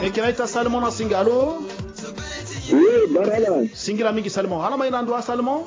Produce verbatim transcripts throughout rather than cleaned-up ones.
e kinaita Salmon na Singalo. Oui, barala. Singira mingi Salmon. Hala mai nandwa Salmon?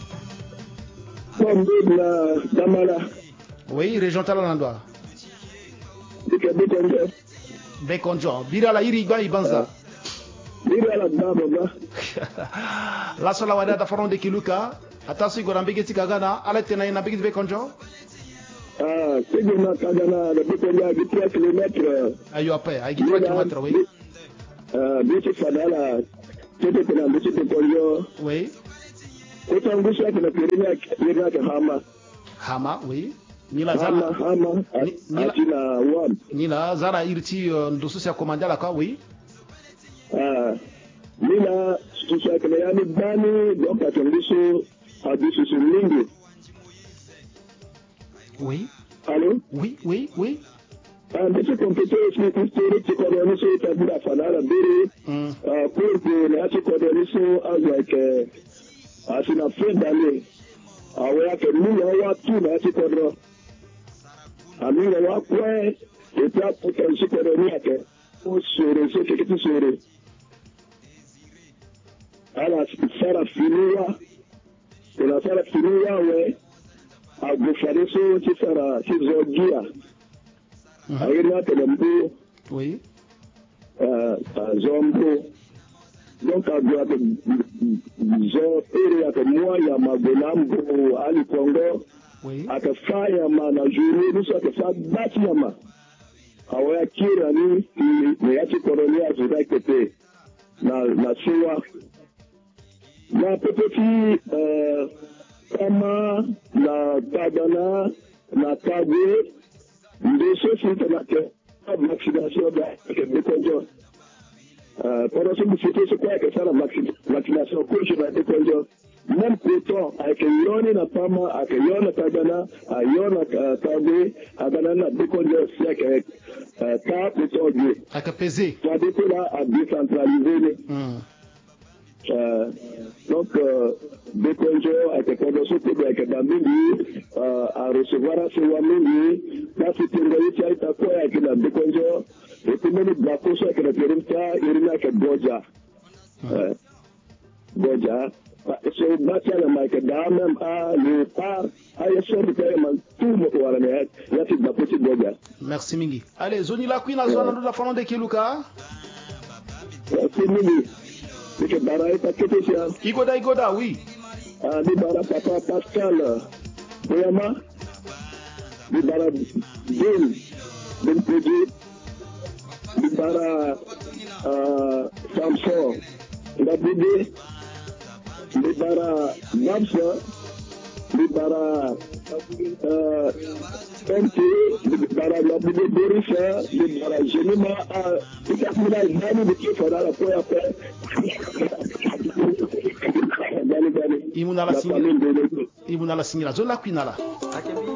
Na Damala. Oui, région tala nandwa. Dike Bekonjo. Bekonjo. Bira la iri gba ibanza. Bira la baba ba. La sola wada da faron de kiluka. Atasi go rambege tikagana, ala tena ina bigi Bekonjo. Ah, c'est de ma kagana de Bekonjo à trois kilomètres. Ayo ape, ay trois kilomètres oui. Ah, biche fadala. Tete tena biche Bekonjo. Oui. Kutangusha kuna pirina pirina ke hama. Hama, oui. Nila Hama, zara. hama. Nila Atina wam. Nila zara irti ndosu sia komandala kwa oui. Ah, Nila tusa kuna yani bani donc atangusha abisu sulingi. Oui. Allô? Oui, oui, oui. Ah, biche kompete aussi historique kodoni so tabula fadala biri. Mm. Ah, pour que la kodoni so avec asina fin d'année. Awe yake mimi wa tu na yake kodro. Amira wa kwe eta potentiel kodoni yake. O sore so ke kitu sore. Ala sara finua. Ila sara finua we agufare so ti sara ti zogia. Ayina telembu. Oui. Euh zombo. Donc à droite zo ere ate moi ya magonambo ali Congo. Oui. Ate fa ya ma na juri nusu ate fa bati ya ma. Awe kira ni ni yati kolonia zura kete na na siwa. Na petiti euh kama na Tadana na Kagwe ndeso sinte na ke vaccination da ke Bekonjo. Euh, pendant ce que c'est quoi que ça la vaccination que je vais déconjo même pourtant avec yoni na pama avec yoni Tadana a yoni Kagwe a banana déconjo c'est que ta pourtant Dieu A pesé. ça dépend là à décentraliser Mm. euh, donc euh, Bekonjo avec condition que avec Bambi euh, à recevoir à ce Wamini là c'est une réalité à quoi avec la Bekonjo et puis même la course avec la Périmta Irina que Boja euh, Boja so bâtir la marque d'âme à le par à la sorte de paiement tout le monde à la mer là c'est la petite Boja. Merci mingi. Allez, zoni la queen azona ndo la faron de kiluka. C'est Mimi que Baraï pas que c'est ça. Igoda igoda oui. Ah, di bara papa Pascal Boyama, di bara Ben Ben Pedi, di bara uh, Samson Ndabide, di bara Namsa, di bara uh, M T, di bara Ndabide Boris, di bara Jenima, di kapila Zani di Kifara la Poya Pe. Imuna la singira. Imuna la singira. Zona queen ala.